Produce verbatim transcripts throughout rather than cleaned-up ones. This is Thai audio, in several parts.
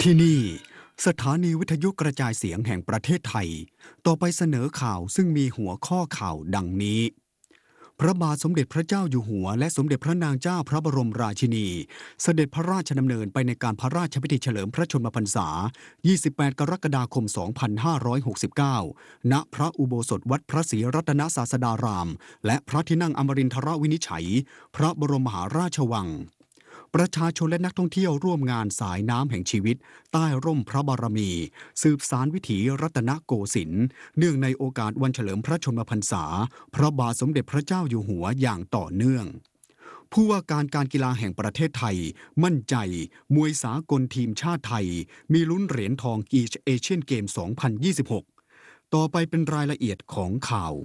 ที่นี่สถานีวิทยุกระจายเสียงแห่งประเทศไทยต่อไปเสนอข่าวซึ่งมีหัวข้อข่าวดังนี้พระบาทสมเด็จพระเจ้าอยู่หัวและสมเด็จพระนางเจ้าพระบรมราชินีเสด็จพระราชดำเนินไปในการพระราชพิธีเฉลิมพระชนมพรรษา ยี่สิบแปด กรกฎาคม สองพันห้าร้อยหกสิบเก้า ณ พระอุโบสถวัดพระศรีรัตนศาสดาราม และพระที่นั่งอมรินทรวินิจฉัย พระบรมมหาราชวังประชาชนและนักท่องเที่ยวร่วมงานสายน้ำแห่งชีวิตใต้ร่มพระบารมี สืบสารวิถีรัตนโกสินทร์เนื่องในโอกาสวันเฉลิมพระชนมพรรษาพระบาทสมเด็จพระเจ้าอยู่หัวอย่างต่อเนื่องผู้ว่าการการกีฬาแห่งประเทศไทยมั่นใจมวยสากลทีมชาติไทยมีลุ้นเหรียญทองเอเชียนเกม สองพันยี่สิบหก ต่อไปเป็นรายละเอียดของข่าว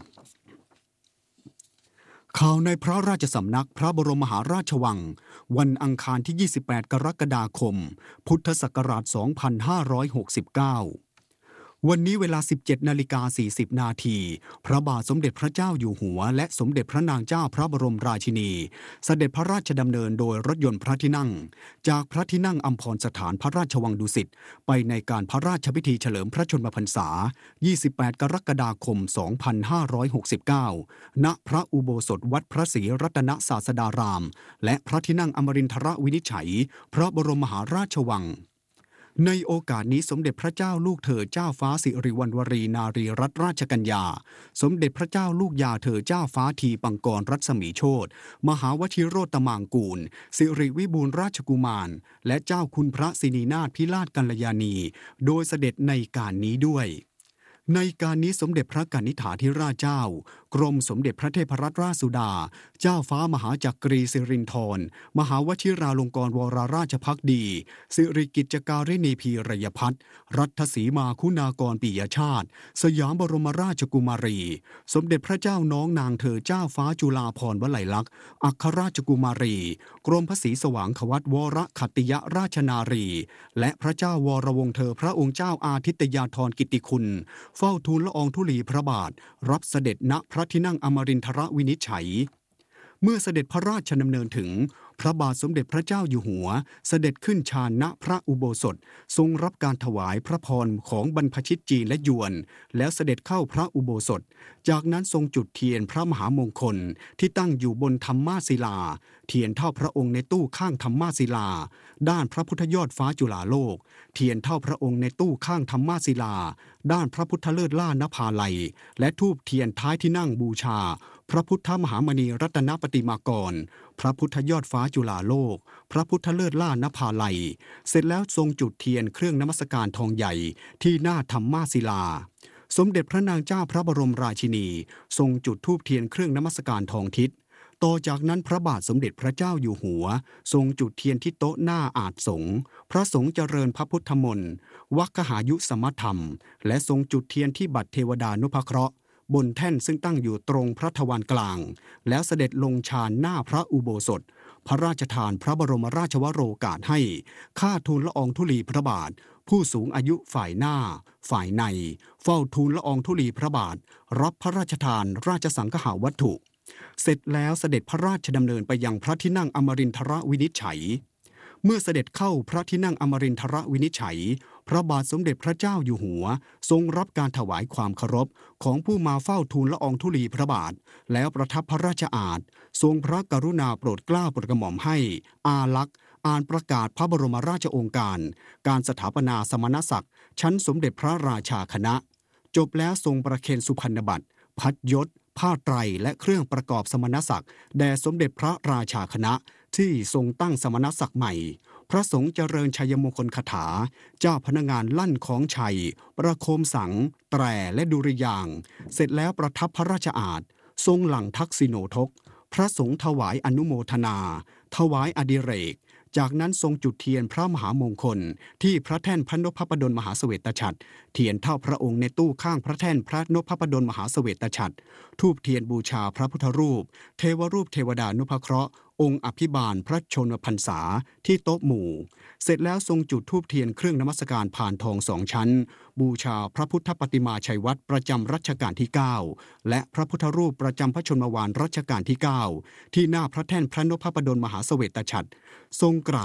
ข่าวในพระราชสำนักพระบรมมหาราชวังวันอังคารที่ ยี่สิบแปด กรกฎาคม พุทธศักราช สองพันห้าร้อยหกสิบเก้า วันนี้เวลา สิบเจ็ด นาฬิกา สี่สิบ นาทีพระบาทสมเด็จพระเจ้าอยู่หัวและสมเด็จพระนางเจ้าพระบรมราชินีเสด็จพระราชดำเนินโดยรถยนต์พระที่นั่งจากพระที่นั่งอัมพรสถานพระราชวังดุสิตไปในการพระราชพิธีเฉลิมพระชนมพรรษา ยี่สิบแปด กรกฎาคม สองพันห้าร้อยหกสิบเก้า ณ พระอุโบสถวัดพระศรีรัตนศาสดาราม และพระที่นั่งอมรินทรวินิจฉัย พระบรมมหาราชวังในโอกาสนี้สมเด็จพระเจ้าลูกเธอเจ้าฟ้าสิริวัณวรีนารีรัตนราชกัญญาสมเด็จพระเจ้าลูกยาเธอเจ้าฟ้าทีปังกรรัศมีโชติมหาวชิโรตมางกูลสิริวิบูลย์ราชกุมารและเจ้าคุณพระสินีนาถพิราชกัลยาณีโดยเสด็จในการนี้ด้วยในการนี้สมเด็จพระกนิษฐาธิราชเจ้ากรมสมเด็จพระเทพรัตนราชสุดาเจ้าฟ้ามหาจักรีสิรินธรมหาวชิราลงกรณ์วรราชภักดีสิริกิจจการิณีพีรยพัฒน์รัฐสีมาคุณากรปิยชาติสยามบรมราชกุมารีสมเด็จพระเจ้าน้องนางเธอเจ้าฟ้าจุฬาภรณ์วลัยลักษณ์อัครราชกุมารีกรมพระศรีสว่างควัตวรขัตติยราชนารีและพระเจ้าวรวงศ์เธอพระองค์เจ้าอาทิตยาธรกิตติคุณเฝ้าทูลละอองธุลีพระบาทรับเสด็จณพระที่นั่งอมรินทรวินิจฉัยเมื่อเสด็จพระราชดำเนินถึงพระบาทสมเด็จพระเจ้าอยู่หัวเสด็จขึ้นฌานณพระอุโบสถทรงรับการถวายพระพรของบรรพชิตจีนและยวนแล้วเสด็จเข้าพระอุโบสถจากนั้นทรงจุดเทียนพระมหามงคลที่ตั้งอยู่บนธรรมาศิลาเทียนเท่าพระองค์ในตู้ข้างธรรมาศิลาด้านพระพุทธยอดฟ้าจุฬาโลกเทียนเท่าพระองค์ในตู้ข้างธรรมาศิลาด้านพระพุทธเลิศล่านภาลัยและธูปเทียนท้ายที่นั่งบูชาพระพุทธมหามณีรัตนปฏิมากรพระพุทธยอดฟ้าจุฬาโลกพระพุทธเลิศล่านภาลัยเสร็จแล้วทรงจุดเทียนเครื่องนมัสการทองใหญ่ที่หน้าธรรมาศิลาสมเด็จพระนางเจ้าพระบรมราชินีทรงจุดธูปเทียนเครื่องนมัสการทองทิศต่อจากนั้นพระบาทสมเด็จพระเจ้าอยู่หัวทรงจุดเทียนที่โต๊ะหน้าอาจสงฆ์พระสงฆ์เจริญพระพุทธมนต์วัคหายุสมธรรมและทรงจุดเทียนที่บัตรเทวดานุภเคราะห์บนแท่นซึ่งตั้งอยู่ตรงพระทวารกลางแล้วเสด็จลงฌานหน้าพระอุโบสถพระราชทานพระบรมราชวโรกาสให้ข้าทูลละอองธุลีพระบาทผู้สูงอายุฝ่ายหน้าฝ่ายในเฝ้าทูลละอองธุลีพระบาทรับพระราชทานราชสังฆาวัตถุเสร็จแล้วเสด็จพระราชดำเนินไปยังพระที่นั่งอมรินทรวินิจฉัยเมื่อเสด็จเข้าพระที่นั่งอมรินทรวินิจฉัยพระบาทสมเด็จพระเจ้าอยู่หัวทรงรับการถวายความเคารพของผู้มาเฝ้าทูลละอองธุลีพระบาทแล้วประทับพระราชอาณทรงพระกรุณาโปรดเกล้าโปรดกระหม่อมให้อาลักษณ์อ่านประกาศพระบรมราชโองการการสถาปนาสมณศักดิ์ชั้นสมเด็จพระราชาคณะจบแล้วทรงประเคนสุพรรณบัตรพัดยศผ้าไตรและเครื่องประกอบสมณศักดิ์แด่สมเด็จพระราชาคณะที่ทรงตั้งสมณศักดิ์ใหม่พระสงฆ์เจริญชัยมงคลคาถาเจ้าพนักงานลั่นของชัยประโคมสังแตรและดุริยางค์เสร็จแล้วประทับพระราชอาณทรงหลั่งทักษิโนทกพระสงฆ์ถวายอนุโมทนาถวายอดิเรกจากนั้นทรงจุดเทียนพระมหามงคลที่พระแท่นพระนพดลมหาเสวตฉัตรเทียนเท่าพระองค์ในตู้ข้างพระแท่นพระนพดลมหาเสวตฉัตรธูปเทียนบูชาพระพุทธรูปเทวรูปเทวดานุภเคราะห์องค์อภิบาลพระชนมพรรษาที่โต๊ะหมู่เสร็จแล้วทรงจุดธูปเทียนเครื่องนมัสการผ่านทองสองชั้นบูชาพระพุทธปฏิมาชัยวัตรประจำรัชกาลที่เก้าและพระพุทธรูปประจำพระชนมวาลรัชกาลที่เก้าที่หน้าพระแท่นพระนพดลมหาเสวตฉัตรทรงกราบ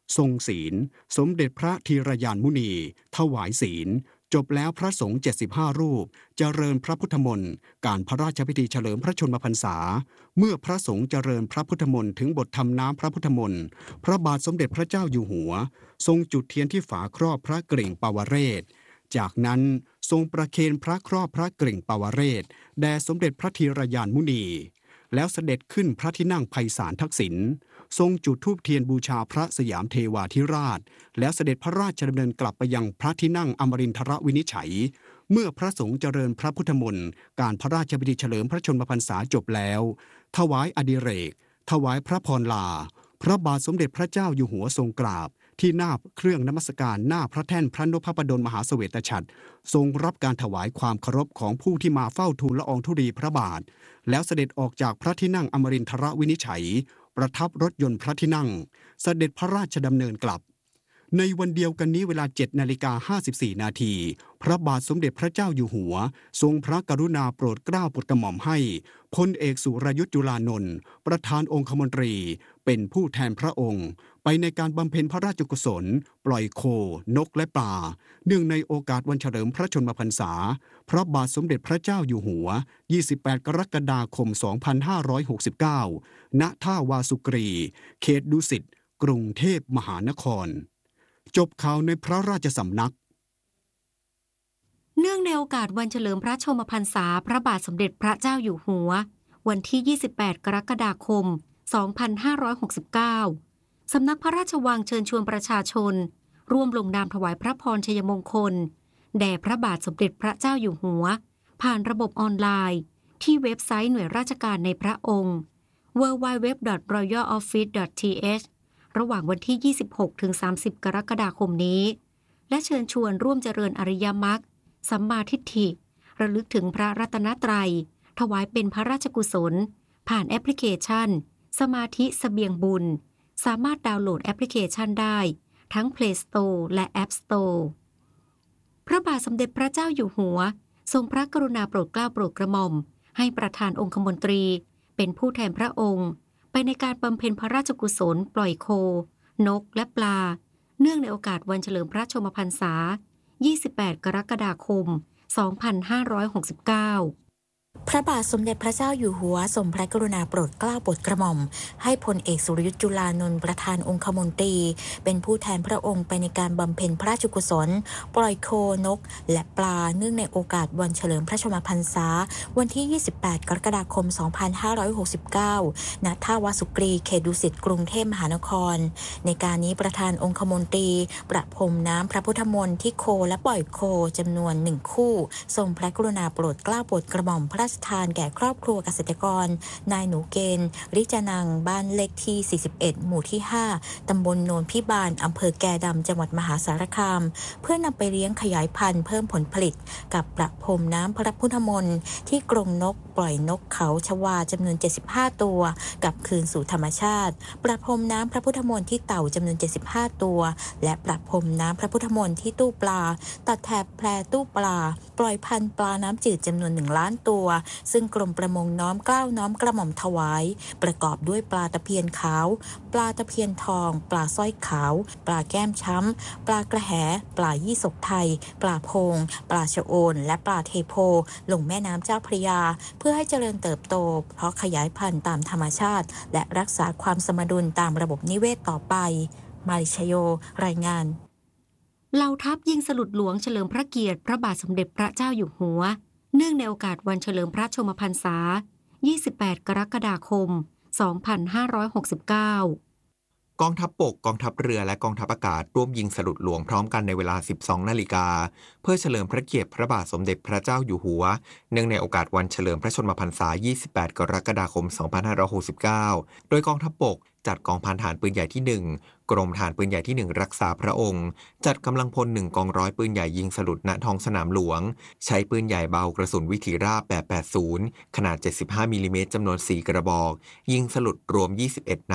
ทรงศีลสมเด็จพระธีรยานมุนีถวายศีลจบแล้วพระสงฆ์เจ็ดสิบห้ารูปเจริญพระพุทธมนต์การพระราชพิธีเฉลิมพระชนมพรรษาเมื่อพระสงฆ์เจริญพระพุทธมนต์ถึงบททำน้ำพระพุทธมนต์พระบาทสมเด็จพระเจ้าอยู่หัวทรงจุดเทียนที่ฝาครอบพระกริ่งปวเรศจากนั้นทรงประเคนพระครอบพระกริ่งปวเรศแด่สมเด็จพระธีรยานมุนีแล้วเสด็จขึ้นพระที่นั่งไพศาลทักษิณทรงจุดธูปเทียนบูชาพระสยามเทวาธิราชแล้วเสด็จพระราชดำเนินกลับไปยังพระที่นั่งอมรินทรวินิจฉัยเมื่อพระสงฆ์เจริญพระพุทธมนต์การพระราชพิธีเฉลิมพระชนมพรรษาจบแล้วถวายอดิเรกถวายพระพรลาพระบาทสมเด็จพระเจ้าอยู่หัวทรงกราบที่หน้าเครื่องนมัสการหน้าพระแท่นพระนพดลมหาเสวตฉัตรทรงรับการถวายความเคารพของผู้ที่มาเฝ้าทูลละอองธุลีพระบาทแล้วเสด็จออกจากพระที่นั่งอมรินทรวินิจฉัยประทับรถยนต์พระที่นั่งเสด็จพระราชดำเนินกลับในวันเดียวกันนี้เวลา เจ็ดนาฬิกาห้าสิบสี่นาทีพระบาทสมเด็จพระเจ้าอยู่หัวทรงพระกรุณาโปรดเกล้าโปรดกระหม่อมให้พลเอกสุรยุทธจุลานนท์ประธานองคมนตรีเป็นผู้แทนพระองค์ไปในการบำเพ็ญพระราชกุศลปล่อยโคนกและปลาเนื่องในโอกาสวันเฉลิมพระชนมพรรษาพระบาทสมเด็จพระเจ้าอยู่หัวยี่สิบแปดกรกฎาคมสองพันห้าร้อยหกสิบเก้าณท่าวาสุกรีเขตดุสิตกรุงเทพมหานครจบข่าวในพระราชสำนักเนื่องในโอกาสวันเฉลิมพระชนมพรรษาพระบาทสมเด็จพระเจ้าอยู่หัววันที่ยี่สิบแปดกรกฎาคมสองพันห้าร้อยหกสิบเก้าสำนักพระราชวังเชิญชวนประชาชนร่วมลงนามถวายพระพรชัยมงคลแด่พระบาทสมเด็จพระเจ้าอยู่หัวผ่านระบบออนไลน์ที่เว็บไซต์หน่วยราชการในพระองค์ ดับเบิลยู ดับเบิลยู ดับเบิลยู ดอท รอยัล ออฟฟิศ ดอท ที เอช ระหว่างวันที่ ยี่สิบหกถึงสามสิบ กรกฎาคมนี้และเชิญชวนร่วมเจริญอริยมรรคสัมมาทิฏฐิระลึกถึงพระรัตนตรัยถวายเป็นพระราชกุศลผ่านแอปพลิเคชันสมาธิเสบียงบุญสามารถดาวน์โหลดแอปพลิเคชันได้ทั้ง Play Store และ App Store พระบาทสมเด็จพระเจ้าอยู่หัวทรงพระกรุณาโปรดเกล้าโปรดกระหม่อมให้ประธานองคมนตรีเป็นผู้แทนพระองค์ไปในการบำเพ็ญพระราชกุศลปล่อยโคนกและปลาเนื่องในโอกาสวันเฉลิมพระชนมพรรษายี่สิบแปดกรกฎาคมสองพันห้าร้อยหกสิบเก้าพระบาทสมเด็จพระเจ้าอยู่หัวทรงพระกรุณาโปรดเกล้าโปรดกระหม่อมให้พลเอกสุรยุทธจุลานนท์ประธานองคมนตรีเป็นผู้แทนพระองค์ไปในการบำเพ็ญพระราชกุศลปล่อยโคนกและปลาเนื่องในโอกาสวันเฉลิมพระชนมพรรษาวันที่ยี่สิบแปดกรกฎาคมสองพันห้าร้อยหกสิบเก้าณท่าวาสุกรีเขตดุสิตกรุงเทพมหานครในการนี้ประธานองคมนตรีประพรมน้ำพระพุทธมนต์ที่โคและปล่อยโคจำนวนหนึ่งคู่ทรงพระกรุณาโปรดเกล้าโปรดกระหม่อมพระราชทานแก่ครอบครัวเกษตรกรนายหนูเกณฑ์ริจนังบ้านเลขที่สี่สิบเอ็ดหมู่ที่ห้าตำบลโนนพิบาลอำเภอแกดำจังหวัดมหาสารคามเพื่อนำไปเลี้ยงขยายพันธุ์เพิ่มผลผลิตกับประพรมน้ำพระพุทธมนต์ที่กรงนกปล่อยนกเขาชวาจำนวนเจ็ดสิบห้าตัวกลับคืนสู่ธรรมชาติประพรมน้ำพระพุทธมนต์ที่เต่าจำนวนเจ็ดสิบห้าตัวและประพรมน้ำพระพุทธมนต์ที่ตู้ปลาตัดแถบแพรตู้ปลาปล่อยพันธุ์ปลาน้ำจืดจำนวนหนึ่งล้านตัวซึ่งกรมประมงน้อมเกล้าน้อมกระหม่อมถวายประกอบด้วยปลาตะเพียนขาวปลาตะเพียนทองปลาสร้อยขาวปลาแก้มช้ำปลากระแหปลายี่สกไทยปลาโพงปลาชะโอนและปลาเทโพลงแม่น้ำเจ้าพระยาเพื่อให้เจริญเติบโตเพราะขยายพันธุ์ตามธรรมชาติและรักษาความสมดุลตามระบบนิเวศต่อไปมาริชโยรายงานเหล่าทัพยิงสลุดหลวงเฉลิมพระเกียรติพระบาทสมเด็จพระเจ้าอยู่หัวเนื่องในโอกาสวันเฉลิมพระชนมพรรษายี่สิบแปดกรกฎาคมสองพันห้าร้อยหกสิบเก้ากองทัพบกกองทัพเรือและกองทัพอากาศร่วมยิงสลุดหลวงพร้อมกันในเวลา สิบสองนาฬิกาเพื่อเฉลิมพระเกียรติพระบาทสมเด็จพระเจ้าอยู่หัวเนื่องในโอกาสวันเฉลิมพระชนมพรรษายี่สิบแปดกรกฎาคมสองพันห้าร้อยหกสิบเก้าโดยกองทัพบกจัดกองพันฐานปืนใหญ่ที่หนึ่งกรมฐานปืนใหญ่ที่หนึ่งรักษาพระองค์จัดกำลังพลหนึ่งกองร้อยปืนใหญ่ยิงสลุดณท้องสนามหลวงใช้ปืนใหญ่เบากระสุนวิถีราบแบบแปดสิบขนาดเจ็ดสิบห้ามิลลิเมตรจำนวนสี่กระบอกยิงสลุดรวมยี่สิบเอ็ดนัด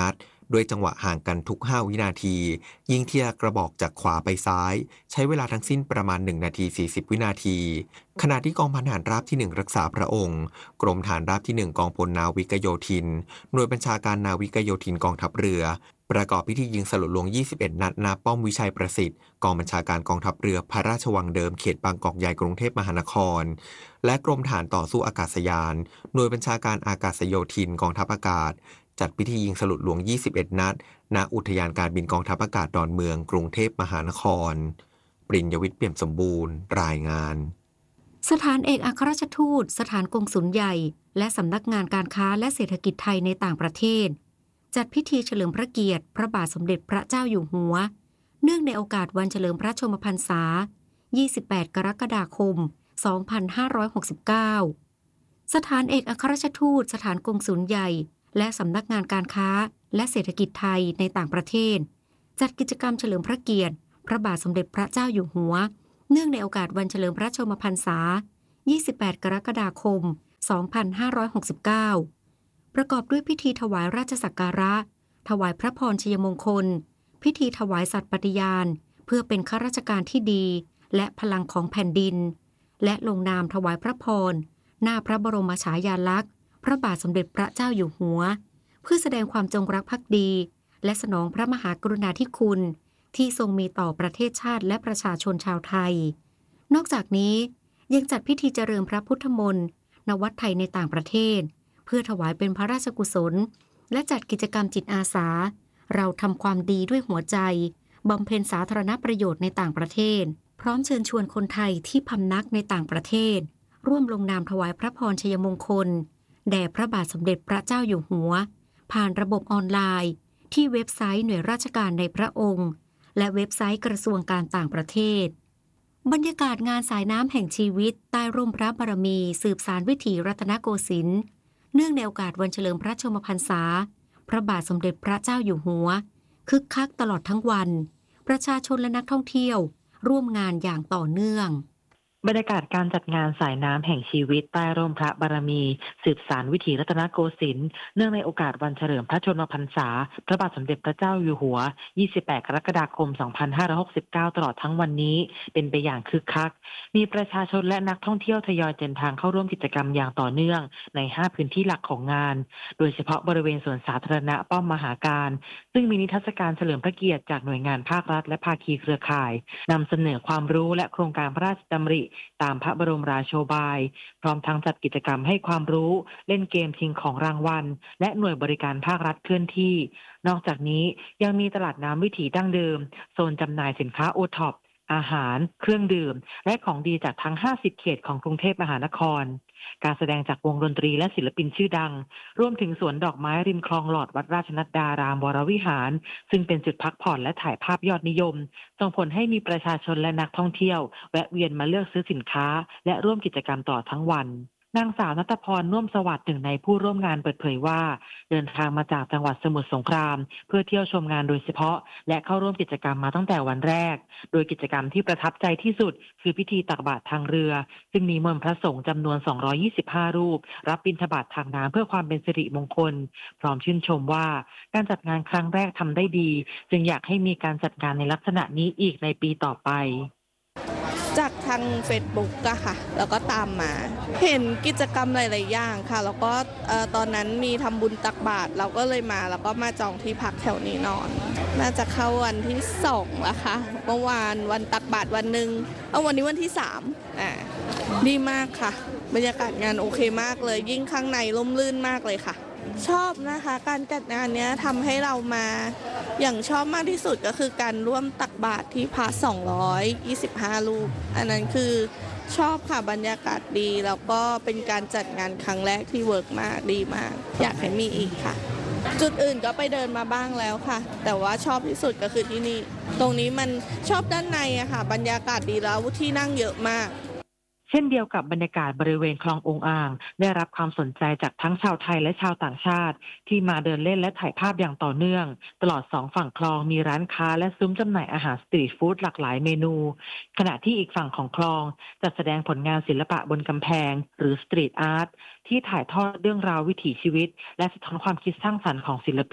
ด้วยจังหวะห่างกันทุกห้าวินาทียิงทีละกระบอกจากขวาไปซ้ายใช้เวลาทั้งสิ้นประมาณหนึ่งนาทีสี่สิบวินาทีขณะที่กองพันทหารราบที่หนึ่งรักษาพระองค์กรมฐานราบที่หนึ่งกองพลนาวิกโยธินหน่วยบัญชาการนาวิกโยธินกองทัพเรือประกอบพิธียิงสลุดลวงยี่สิบเอ็ดนัดณป้อมวิชัยประสิทธิ์กองบัญชาการกองทัพเรือพระราชวังเดิมเขตบางกอกใหญ่กรุงเทพมหานครและกรมฐานต่อสู้อากาศยานหน่วยบัญชาการอากาศโยธินกองทัพอากาศจัดพิธียิงสลุดลวงยี่สิบเอ็ดนัดณอุทยานการบินกองทัพอากาศดอนเมืองกรุงเทพมหานครปริญญวิทย์เปี่ยมสมบูรณ์รายงานสถานเอกอัครราชทูตสถานกงสุลใหญ่และสำนักงานการค้าและเศรษฐกิจไทยในต่างประเทศจัดพิธีเฉลิมพระเกียรติพระบาทสมเด็จพระเจ้าอยู่หัวเนื่องในโอกาสวันเฉลิมพระชนมพรรษายี่สิบแปดกรกฎาคมสองพันห้าร้อยหกสิบเก้าสถานเอกอัครราชทูตสถานกงสุลใหญ่และสำนักงานการค้าและเศรษฐกิจไทยในต่างประเทศจัดกิจกรรมเฉลิมพระเกียรติพระบาทสมเด็จพระเจ้าอยู่หัวเนื่องในโอกาสวันเฉลิมพระชนมพรรษายี่สิบแปดกรกฎาคมสองพันห้าร้อยหกสิบเก้าประกอบด้วยพิธีถวายราชสักการะถวายพระพรชัยมงคลพิธีถวายสัตย์ปฏิญาณเพื่อเป็นข้าราชการที่ดีและพลังของแผ่นดินและลงนามถวายพระพรหน้าพระบรมฉายาลักษณ์พระบาทสมเด็จพระเจ้าอยู่หัวเพื่อแสดงความจงรักภักดีและสนองพระมหากรุณาธิคุณที่ทรงมีต่อประเทศชาติและประชาชนชาวไทยนอกจากนี้ยังจัดพิธีเจริญพระพุทธมนต์ณวัดไทยในต่างประเทศเพื่อถวายเป็นพระราชกุศลและจัดกิจกรรมจิตอาสาเราทำความดีด้วยหัวใจบำเพ็ญสาธารณประโยชน์ในต่างประเทศพร้อมเชิญชวนคนไทยที่พำนักในต่างประเทศร่วมลงนามถวายพระพรชัยมงคลแด่พระบาทสมเด็จพระเจ้าอยู่หัวผ่านระบบออนไลน์ที่เว็บไซต์หน่วยราชการในพระองค์และเว็บไซต์กระทรวงการต่างประเทศบรรยากาศงานสายน้ำแห่งชีวิตใต้ร่มพระบารมีสืบสานวิถีรัตนโกสินทร์เนื่องในโอกาสวันเฉลิมพระชนมพรรษาพระบาทสมเด็จพระเจ้าอยู่หัวคึกคักตลอดทั้งวันประชาชนและนักท่องเที่ยวร่วมงานอย่างต่อเนื่องบรรยากาศการจัดงานสายน้ำแห่งชีวิตใต้ร่มพระบารมีสืบสานวิถีรัตนโกสินทร์เนื่องในโอกาสวันเฉลิมพระชนมพรรษาพระบาทสมเด็จพระเจ้าอยู่หัวยี่สิบแปดกรกฎาคมสองพันห้าร้อยหกสิบเก้าตลอดทั้งวันนี้เป็นไปอย่างคึกคักมีประชาชนและนักท่องเที่ยวทยอยเดินทางเข้าร่วมกิจกรรมอย่างต่อเนื่องในห้าพื้นที่หลักของงานโดยเฉพาะบริเวณสวนสาธารณะป้อมมหาการซึ่งมีนิทรรศการเฉลิมพระเกียรติจากหน่วยงานภาครัฐและภาคีเครือข่ายนำเสนอความรู้และโครงการพระราชดำริตามพระบรมราโชบายพร้อมทั้งจัดกิจกรรมให้ความรู้เล่นเกมชิงของรางวัลและหน่วยบริการภาครัฐเคลื่อนที่นอกจากนี้ยังมีตลาดน้ำวิถีดั้งเดิมโซนจำหน่ายสินค้าโอท็อปอาหารเครื่องดื่มและของดีจากทั้งห้าสิบเขตของกรุงเทพมหานครการแสดงจากวงดนตรีและศิลปินชื่อดังรวมถึงสวนดอกไม้ริมคลองหลอดวัดราชนัดดารามวรวิหารซึ่งเป็นจุดพักผ่อนและถ่ายภาพยอดนิยมส่งผลให้มีประชาชนและนักท่องเที่ยวแวะเวียนมาเลือกซื้อสินค้าและร่วมกิจกรรมต่อทั้งวันนางสาวณัฐพรน่วมสวัสดิ์หนึ่งในผู้ร่วมงานเปิดเผยว่าเดินทางมาจากจังหวัดสมุทรสงครามเพื่อเที่ยวชมงานโดยเฉพาะและเข้าร่วมกิจกรรมมาตั้งแต่วันแรกโดยกิจกรรมที่ประทับใจที่สุดคือพิธีตักบาตรทางเรือซึ่งมีมนต์พระสงฆ์จำนวนสองร้อยยี่สิบห้ารูปรับบิณฑบาตทางน้ำเพื่อความเป็นสิริมงคลพร้อมชื่นชมว่าการจัดงานครั้งแรกทำได้ดีจึงอยากให้มีการจัดงานในลักษณะนี้อีกในปีต่อไปจากทาง Facebook อะค่ะแล้วก็ตามมาเห็นกิจกรรมหลายๆอย่างค่ะแล้วก็ตอนนั้นมีทำบุญตักบาตรเราก็เลยมาแล้วก็มาจองที่พักแถวนี้นอนน่าจะเข้าวันที่สองแล้วค่ะเมื่อวานวันตักบาตรวันหนึ่งเอาวันนี้วันที่สามอ่าดีมากค่ะบรรยากาศงานโอเคมากเลยยิ่งข้างในร่มรื่นมากเลยค่ะชอบนะคะการจัดงานนี้ทำให้เรามาอย่างชอบมากที่สุดก็คือการร่วมตักบาตรที่พระสองร้อยยี่สิบห้ารูปอันนั้นคือชอบค่ะบรรยากาศดีแล้วก็เป็นการจัดงานครั้งแรกที่เวิร์กมากดีมากอยากให้มีอีกค่ะจุดอื่นก็ไปเดินมาบ้างแล้วค่ะแต่ว่าชอบที่สุดก็คือที่นี่ตรงนี้มันชอบด้านในอะค่ะบรรยากาศดีแล้วที่นั่งเยอะมากเช่นเดียวกับบรรยากาศบริเวณคลององอ่างได้รับความสนใจจากทั้งชาวไทยและชาวต่างชาติที่มาเดินเล่นและถ่ายภาพอย่างต่อเนื่องตลอดสองฝั่งคลองมีร้านค้าและซุ้มจำหน่ายอาหารสตรีทฟู้ดหลากหลายเมนูขณะที่อีกฝั่งของคลองจัดแสดงผลงานศิลปะบนกำแพงหรือสตรีทอาร์ตที่ถ่ายทอดเรื่องราววิถีชีวิตและสะท้อนความคิดสร้างสรรค์ของศิลปิน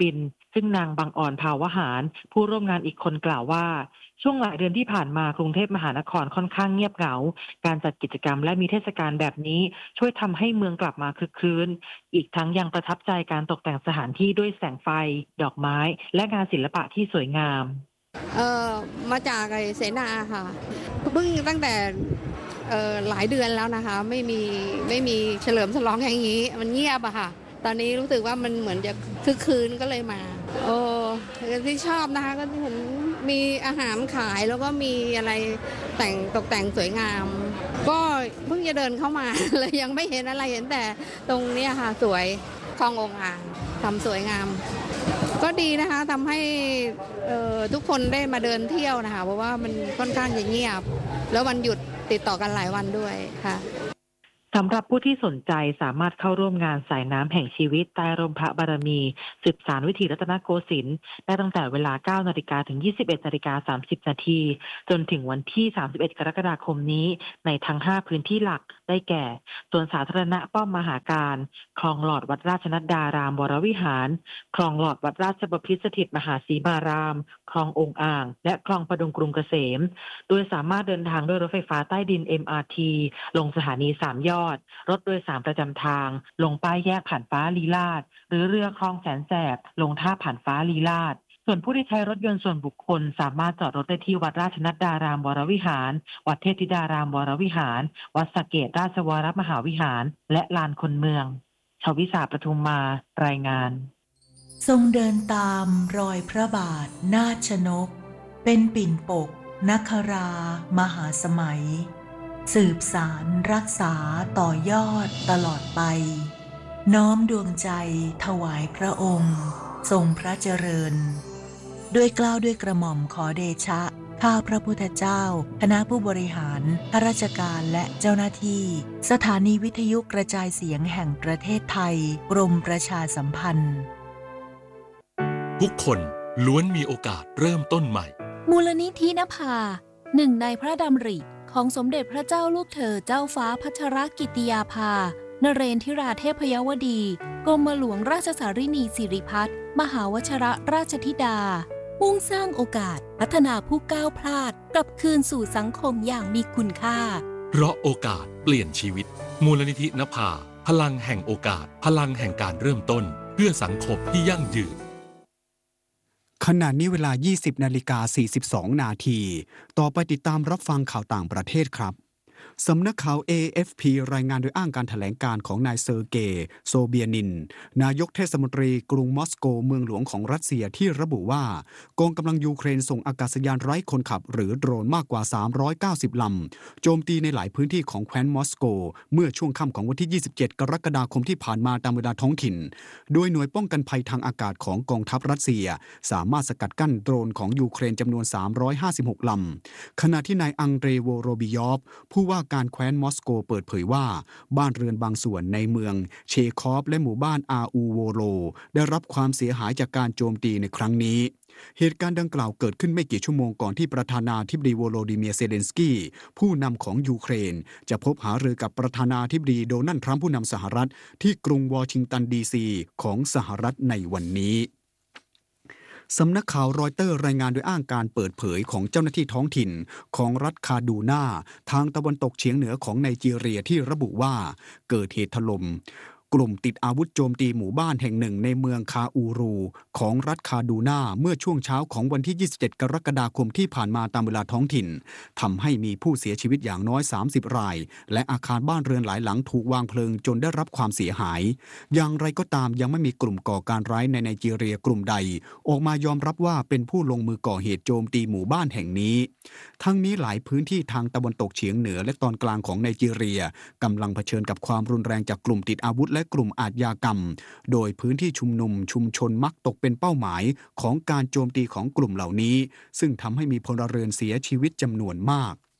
ซึ่งนางบังออนภาวหารผู้ร่วมงานอีกคนกล่าวว่าช่วงหลายเดือนที่ผ่านมากรุงเทพมหานครค่อนข้างเงียบเหงาการจัดกิจกรรมและมีเทศกาลแบบนี้ช่วยทำให้เมืองกลับมาคึกคืนอีกทั้งยังประทับใจการตกแต่งสถานที่ด้วยแสงไฟดอกไม้และงานศิลปะที่สวยงามเออมาจากไอเสนาค่ะเพิ่งตั้งแต่เออหลายเดือนแล้วนะคะไม่มีไม่มีเฉลิมฉลองอย่างนี้มันเงียบอะค่ะตอนนี้รู้สึกว่ามันเหมือนจะคึกคืนก็เลยมาโอ้ที่ชอบนะคะก็เห็นมีอาหารขายแล้วก็มีอะไรแต่งตกแต่งสวยงามก็เพิ่งจะเดินเข้ามาเลยยังไม่เห็นอะไรเห็นแต่ตรงนี้ค่ะสวยคลององอ่างทำสวยงามก็ดีนะคะทำให้ทุกคนได้มาเดินเที่ยวนะคะเพราะว่ามันค่อนข้างจะเงียบแล้ววันหยุดติดต่อกันหลายวันด้วยค่ะสำหรับผู้ที่สนใจสามารถเข้าร่วมงานสายน้ำแห่งชีวิตใต้ร่มพระบารมีสืบสานวิถีรัตนโกสินทร์ได้ตั้งแต่เวลา เก้านาฬิกา ถึง ยี่สิบเอ็ดนาฬิกาสามสิบนาทีจนถึงวันที่ สามสิบเอ็ดกรกฎาคมนี้ในทั้ง ห้า พื้นที่หลักได้แก่สวนสาธารณะป้อมมหาการคลองหลอดวัดราชนัดดารามวรวิหารคลองหลอดวัดราชบพิตรสถิตมหาสีมารามคลององอ่างและคลองพดุงกรุงเกษมโดยสามารถเดินทางด้วยรถไฟฟ้าใต้ดิน เอ็ม อาร์ ที ลงสถานีสามยอดรถโดยสารประจำทางลงป้ายแยกผ่านฟ้าลีลาศหรือเรือคลองแสนแสบลงท่าผ่านฟ้าลีลาศส่วนผู้ที่ใช้รถยนต์ส่วนบุคคลสามารถจอดรถได้ที่วัดราชนัดดารามวรวิหารวัดเทพธิดารามวรวิหารวัดสะเกษราชวรมหาวิหารและลานคนเมืองชวิสาปทุมมารายงานทรงเดินตามรอยพระบาทนาชนกเป็นปิ่นปกนครามหาสมัยสืบสารรักษาต่อยอดตลอดไปน้อมดวงใจถวายพระองค์ทรงพระเจริญด้วยเกล้าด้วยกระหม่อมขอเดชะข้าพระพุทธเจ้าคณะผู้บริหารข้าราชการและเจ้าหน้าที่สถานีวิทยุกระจายเสียงแห่งประเทศไทยกรมประชาสัมพันธ์ทุกคนล้วนมีโอกาสเริ่มต้นใหม่มูลนิธินภาหนึ่งในพระดำริของสมเด็จพระเจ้าลูกเธอเจ้าฟ้าพัชรกิติยาภานเรนทิราเทพยวดีกรมหลวงราชสารินีสิริพัฒน์มหาวชิรราชธิดามุ่งสร้างโอกาสพัฒนาผู้ก้าวพลาดกลับคืนสู่สังคมอย่างมีคุณค่าเพราะโอกาสเปลี่ยนชีวิตมูลนิธินภาพลังแห่งโอกาสพลังแห่งการเริ่มต้นเพื่อสังคมที่ยั่งยืนขณะนี้เวลา ยี่สิบนาฬิกาสี่สิบสองนาทีต่อไปติดตามรับฟังข่าวต่างประเทศครับสำนักข่าว เอ เอฟ พี รายงานโดยอ้างการแถลงการของนายเซอร์เกย์โซเบียนินนายกเทศมนตรีกรุงมอสโกเมืองหลวงของรัสเซียที่ระบุว่ากองกำลังยูเครนส่งอากาศยานไร้คนขับหรือโดรนมากกว่าสามร้อยเก้าสิบลำโจมตีในหลายพื้นที่ของแคว้นมอสโกเมื่อช่วงค่ำของวันที่ยี่สิบเจ็ดกรกฎาคมที่ผ่านมาตามเวลาท้องถิ่นโดยหน่วยป้องกันภัยทางอากาศของกองทัพรัสเซียสามารถสกัดกั้นโดรนของยูเครนจำนวนสามร้อยห้าสิบหกลำขณะที่นายอังเดรโวโรบิยอฟผู้ว่าการแคว้นมอสโกเปิดเผยว่าบ้านเรือนบางส่วนในเมืองเชคอฟและหมู่บ้านอาอูโวโลได้รับความเสียหายจากการโจมตีในครั้งนี้เหตุการณ์ดังกล่าวเกิดขึ้นไม่กี่ชั่วโมงก่อนที่ประธานาธิบดีโวโลดิเมียร์เซเลนสกี้ผู้นำของยูเครนจะพบหารือกับประธานาธิบดีโดนัลด์ทรัมป์ผู้นำสหรัฐที่กรุงวอชิงตันดีซีของสหรัฐในวันนี้สำนักข่าวรอยเตอร์รายงานโดยอ้างการเปิดเผยของเจ้าหน้าที่ท้องถิ่นของรัฐคาดูนาทางตะวันตกเฉียงเหนือของไนจีเรียที่ระบุว่าเกิดเหตุถล่มกลุ่มติดอาวุธโจมตีหมู่บ้านแห่งหนึ่งในเมืองคาอูรูของรัฐคาดูนาเมื่อช่วงเช้าของวันที่ยี่สิบเจ็ดกรกฎาคมที่ผ่านมาตามเวลาท้องถิ่นทำให้มีผู้เสียชีวิตอย่างน้อยสามสิบรายและอาคารบ้านเรือนหลายหลังถูกวางเพลิงจนได้รับความเสียหายอย่างไรก็ตามยังไม่มีกลุ่มก่อการร้ายในไนจีเรียกลุ่มใดออกมายอมรับว่าเป็นผู้ลงมือก่อเหตุโจมตีหมู่บ้านแห่งนี้ทั้งนี้หลายพื้นที่ทางตะวันตกเฉียงเหนือและตอนกลางของไนจีเรียกำลังเผชิญกับความรุนแรงจากกลุ่มติดอาวุธและกลุ่มอาชญากรรมโดยพื้นที่ชุมนุมชุมชนมักตกเป็นเป้าหมายของการโจมตีของกลุ่มเหล่านี้ซึ่งทำให้มีพลเรือนเสียชีวิตจำนวนมาก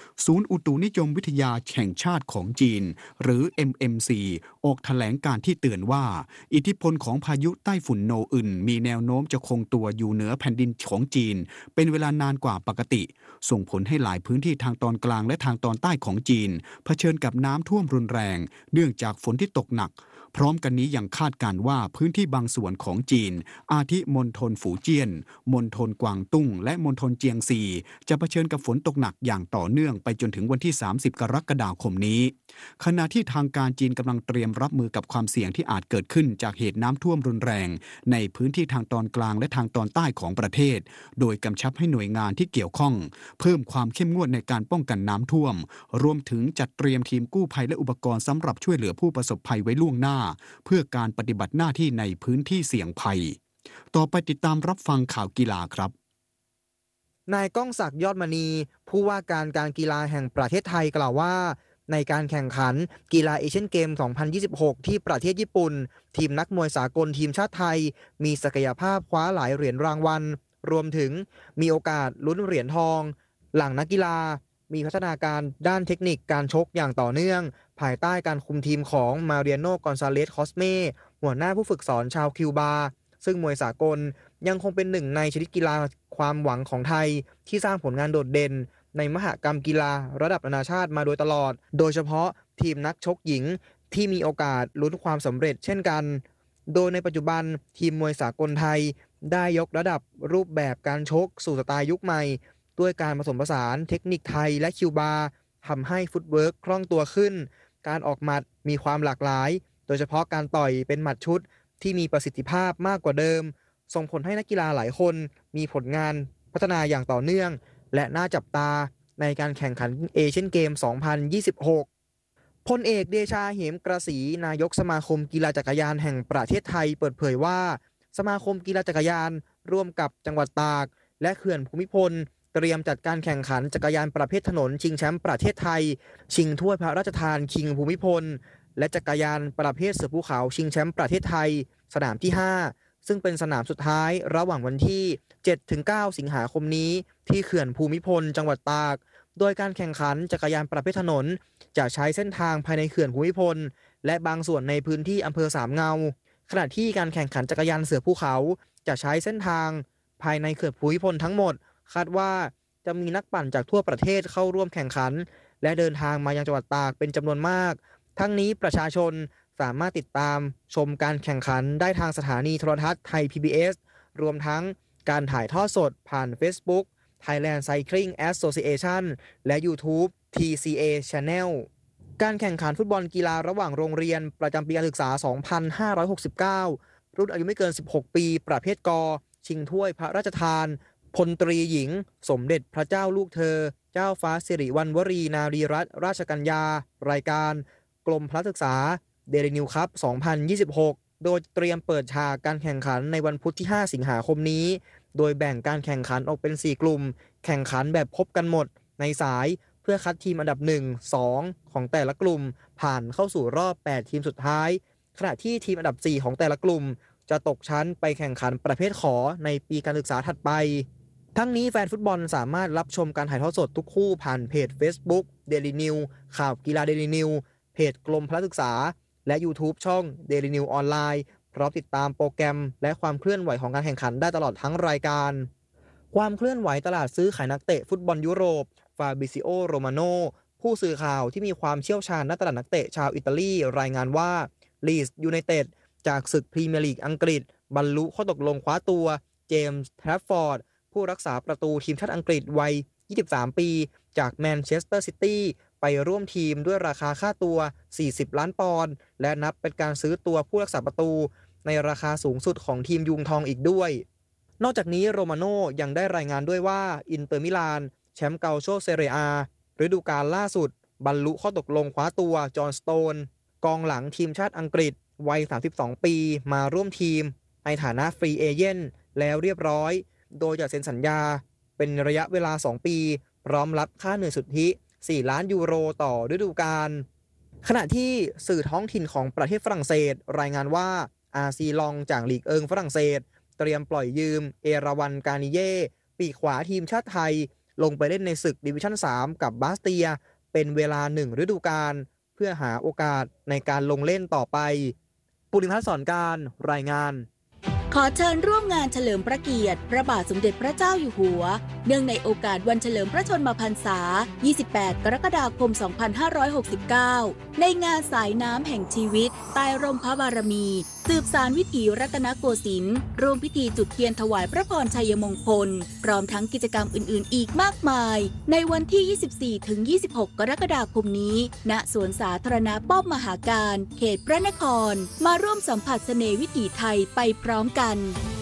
ศูนย์อุตุนิยมวิทยาแห่งชาติของจีนหรือ เอ็ม เอ็ม ซี ออกแถลงการที่เตือนว่าอิทธิพลของพายุใต้ฝุ่นโนอึนมีแนวโน้มจะคงตัวอยู่เหนือแผ่นดินของจีนเป็นเวลานานกว่าปกติส่งผลให้หลายพื้นที่ทางตอนกลางและทางตอนใต้ของจีนเผชิญกับน้ำท่วมรุนแรงเนื่องจากฝนที่ตกหนักพร้อมกันนี้ยังคาดการณ์ว่าพื้นที่บางส่วนของจีนอาทิมณฑลฝูเจี้ยนมณฑลกวางตุ้งและมณฑลเจียงซีจะเผชิญกับฝนตกหนักอย่างต่อเนื่องไปจนถึงวันที่สามสิบกรกฎาคมนี้ขณะที่ทางการจีนกำลังเตรียมรับมือกับความเสี่ยงที่อาจเกิดขึ้นจากเหตุน้ำท่วมรุนแรงในพื้นที่ทางตอนกลางและทางตอนใต้ของประเทศโดยกำชับให้หน่วยงานที่เกี่ยวข้องเพิ่มความเข้มงวดในการป้องกันน้ำท่วมรวมถึงจัดเตรียมทีมกู้ภัยและอุปกรณ์สำหรับช่วยเหลือผู้ประสบภัยไว้ล่วงหน้าเพื่อการปฏิบัติหน้าที่ในพื้นที่เสี่ยงภัยต่อไปติดตามรับฟังข่าวกีฬาครับนายก้องศักดิ์ยอดมณีผู้ว่าการการกีฬาแห่งประเทศไทยกล่าวว่าในการแข่งขันกีฬาเอเชียนเกม สองพันยี่สิบหก ที่ประเทศญี่ปุ่นทีมนักมวยสากลทีมชาติไทยมีศักยภาพคว้าหลายเหรียญรางวัลรวมถึงมีโอกาสลุ้นเหรียญทองหลังนักกีฬามีพัฒนาการด้านเทคนิคการชกอย่างต่อเนื่องภายใต้การคุมทีมของมาเรียโน กอนซาเลส คอสเมหัวหน้าผู้ฝึกสอนชาวคิวบาซึ่งมวยสากลยังคงเป็นหนึ่งในชนิดกีฬาความหวังของไทยที่สร้างผลงานโดดเด่นในมหกรรมกีฬาระดับนานาชาติมาโดยตลอดโดยเฉพาะทีมนักชกหญิงที่มีโอกาสลุ้นความสำเร็จเช่นกันโดยในปัจจุบันทีมมวยสากลไทยได้ยกระดับรูปแบบการชกสู่สไตล์ยุคใหม่ด้วยการผสมผสานเทคนิคไทยและคิวบาทำให้ฟุตเวิร์กคล่องตัวขึ้นการออกหมัดมีความหลากหลายโดยเฉพาะการต่อยเป็นหมัดชุดที่มีประสิทธิภาพมากกว่าเดิมส่งผลให้นักกีฬาหลายคนมีผลงานพัฒนาอย่างต่อเนื่องและน่าจับตาในการแข่งขันเอเชียนเกม สองพันยี่สิบหก พลเอกเดชาเหมกระสีนายกสมาคมกีฬาจักรยานแห่งประเทศไทยเปิดเผยว่าสมาคมกีฬาจักรยานร่วมกับจังหวัดตากและเขื่อนภูมิพลเตรียมจัดการแข่งขันจักรยานประเภทถนนชิงแชมป์ประเทศไทยชิงถ้วยพระราชทานคิงภูมิพลและจักรยานประเภทเสือภูเขาชิงแชมป์ประเทศไทยสนามที่ห้าซึ่งเป็นสนามสุดท้ายระหว่างวันที่ เจ็ดถึงเก้า สิงหาคมนี้ที่เขื่อนภูมิพลจังหวัดตากโดยการแข่งขันจักรยานประเภทถนนจะใช้เส้นทางภายในเขื่อนภูมิพลและบางส่วนในพื้นที่อำเภอสามเงาขณะที่การแข่งขันจักรยานเสือภูเขาจะใช้เส้นทางภายในเขื่อนภูมิพลทั้งหมดคาดว่าจะมีนักปั่นจากทั่วประเทศเข้าร่วมแข่งขันและเดินทางมายังจังหวัดตากเป็นจำนวนมากทั้งนี้ประชาชนสามารถติดตามชมการแข่งขันได้ทางสถานีโทรทัศน์ไทย พี บี เอส รวมทั้งการถ่ายทอดสดผ่าน Facebook Thailand Cycling Association และ YouTube ที ซี เอ Channel การแข่งขันฟุตบอลกีฬาระหว่างโรงเรียนประจำปีการศึกษา สองพันห้าร้อยหกสิบเก้า รุ่นอายุไม่เกิน สิบหก ปีประเภทกชิงถ้วยพระราชทานพลตรีหญิงสมเด็จพระเจ้าลูกเธอเจ้าฟ้าสิริวัณวรีนารีรัตนราชกัญญารายการกรมพระศึกษาเดลินิวคัพ สองพันยี่สิบหก โดยเตรียมเปิดฉากการแข่งขันในวันพุธที่ ห้า สิงหาคมนี้โดยแบ่งการแข่งขันออกเป็น สี่ กลุ่มแข่งขันแบบพบกันหมดในสายเพื่อคัดทีมอันดับ หนึ่ง สอง ของแต่ละกลุ่มผ่านเข้าสู่รอบ แปด ทีมสุดท้ายขณะที่ทีมอันดับ สี่ ของแต่ละกลุ่มจะตกชั้นไปแข่งขันประเภทขอในปีการศึกษาถัดไปทั้งนี้แฟนฟุตบอลสามารถรับชมการถ่ายทอดสดทุกคู่ผ่านเพจ Facebook Daily News ข่าวกีฬา Daily News เพจกรมพระศึกษาและ YouTube ช่อง Daily News ออนไลน์พร้อมติดตามโปรแกรมและความเคลื่อนไหวของการแข่งขันได้ตลอดทั้งรายการความเคลื่อนไหวตลาดซื้อขายนักเตะฟุตบอลยุโรปฟาบิซิโอโรมาโนผู้สื่อข่าวที่มีความเชี่ยวชาญด้านตลาดนักเตะชาวอิตาลีรายงานว่าลีดส์ยูไนเต็ดจากศึกพรีเมียร์ลีกอังกฤษบรรลุข้อตกลงคว้าตัวเจมส์แทรฟฟอร์ดผู้รักษาประตูทีมชาติอังกฤษวัยยี่สิบสามปีจากแมนเชสเตอร์ซิตี้ไปร่วมทีมด้วยราคาค่าตัวสี่สิบล้านปอนด์และนับเป็นการซื้อตัวผู้รักษาประตูในราคาสูงสุดของทีมยุงทองอีกด้วยนอกจากนี้โรมาโน่ยังได้รายงานด้วยว่าอินเตอร์มิลานแชมป์เกาโชเซเรียอาฤดูกาลล่าสุดบรรลุข้อตกลงคว้าตัวจอห์นสโตนกองหลังทีมชาติอังกฤษวัยสามสิบสองปีมาร่วมทีมในฐานะฟรีเอเจนต์แล้วเรียบร้อยโดยจะเซ็นสัญญาเป็นระยะเวลาสองปีพร้อมรับค่าเหนื่อยสุทธิสี่ล้านยูโรต่อฤดูกาลขณะที่สื่อท้องถิ่นของประเทศฝรั่งเศสรายงานว่าอาซีลองจากลีกเอิงฝรั่งเศสเตรียมปล่อยยืมเอราวันกานิเย่ปีกขวาทีมชาติไทยลงไปเล่นในศึกดิวิชั่นสามกับบาสเตียเป็นเวลาหนึ่งฤดูกาลเพื่อหาโอกาสในการลงเล่นต่อไปปุริพัฒน์สอนการรายงานขอเชิญร่วมงานเฉลิมพระเกียรติพระบาทสมเด็จพระเจ้าอยู่หัวเนื่องในโอกาสวันเฉลิมพระชนมพรรษา ยี่สิบแปด กรกฎาคม สองพันห้าร้อยหกสิบเก้า ในงานสายน้ำแห่งชีวิตใต้ร่มพระบารมีสืบสานวิถีรัตนโกสินทร์ร่วมพิธีจุดเทียนถวายพระพรชัยมงคลพร้อมทั้งกิจกรรมอื่นๆอีกมากมายในวันที่ ยี่สิบสี่ถึงยี่สิบหก กรกฎาคมนี้ณสวนสาธารณะป้อมมหาการเขตพระนครมาร่วมสัมผัสเสน่ห์วิถีไทยไปพร้อมกัน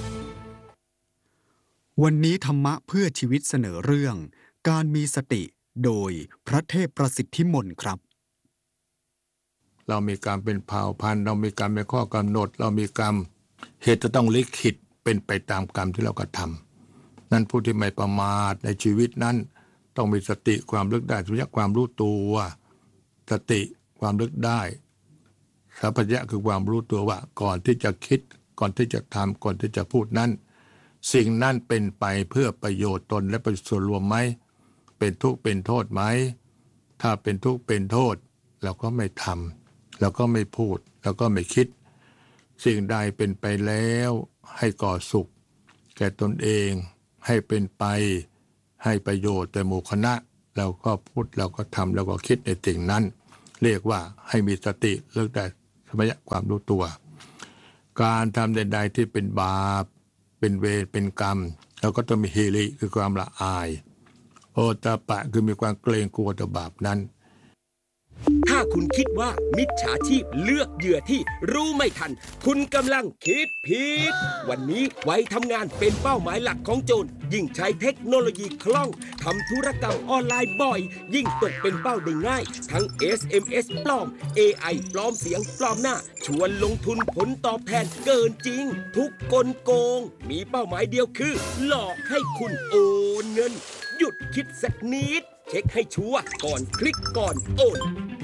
วันนี้ธรรมะเพื่อชีวิตเสนอเรื่องการมีสติโดยพระเทพประสิทธิมนต์ครับเรามีการเป็นเผ่าพันธุ์เรามีการเป็นข้อกำหนดเรามีกรรมเหตุจะต้องลิขิตเป็นไปตามกรรมที่เรากระทำนั่นผู้ที่ไม่ประมาทในชีวิตนั้นต้องมีสติความลึกได้สัมผัสความรู้ตัวสติความลึกได้สัมผัสคือความรู้ตัวว่าก่อนที่จะคิดก่อนที่จะทำก่อนที่จะพูดนั้นสิ่งนั้นเป็นไปเพื่อประโยชน์ตนและประโยชน์ส่วนรวมไหมเป็นทุกข์เป็นโทษไหมถ้าเป็นทุกข์เป็นโทษเราก็ไม่ทำเราก็ไม่พูดเราก็ไม่คิดสิ่งใดเป็นไปแล้วให้ก่อสุขแก่ตนเองให้เป็นไปให้ประโยชน์แต่หมู่คณะเราก็พูดเราก็ทำเราก็คิดในสิ่งนั้นเรียกว่าให้มีสติเลิกได้สมัยความรู้ตัวการทำใดๆที่เป็นบาปเป็นเวรเป็นกรรมเราก็ต้องมีฮิริคือความละอายโอตปะคือมีความเกรงกลัวต่อบาปนั้นถ้าคุณคิดว่ามิจฉาชีพเลือกเหยื่อที่รู้ไม่ทันคุณกำลังคิดผิดวันนี้วัยทำงานเป็นเป้าหมายหลักของโจรยิ่งใช้เทคโนโลยีคล่องทำธุรกรรมออนไลน์บ่อยยิ่งตกเป็นเป้าได้ง่ายทั้ง เอส เอ็ม เอส ปลอม เอ ไอ ปลอมเสียงปลอมหน้าชวนลงทุนผลตอบแทนเกินจริงทุกกลโกงมีเป้าหมายเดียวคือหลอกให้คุณโอนเงินหยุดคิดสักนิดเช็คให้ชัวร์ก่อนคลิกก่อนโอน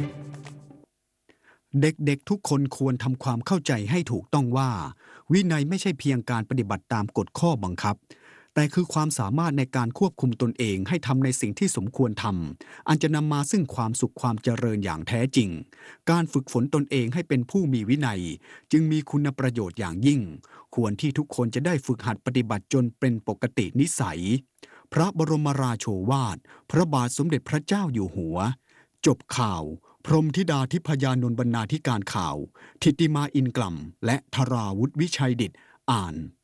เด็กๆทุกคนควรทำความเข้าใจให้ถูกต้องว่าวินัยไม่ใช่เพียงการปฏิบัติตามกฎข้อบังคับแต่คือความสามารถในการควบคุมตนเองให้ทำในสิ่งที่สมควรทำอันจะนำมาซึ่งความสุขความเจริญอย่างแท้จริงการฝึกฝนตนเองให้เป็นผู้มีวินัยจึงมีคุณประโยชน์อย่างยิ่งควรที่ทุกคนจะได้ฝึกหัดปฏิบัติจนเป็นปกตินิสัยพระบรมราโชวาทพระบาทสมเด็จพระเจ้าอยู่หัวจบข่าวพรหมธิดาทิพยานนท์บรรณาธิการข่าวทิติมาอินกล่ำและธราวุฒิวิชัยดิษฐ์อ่าน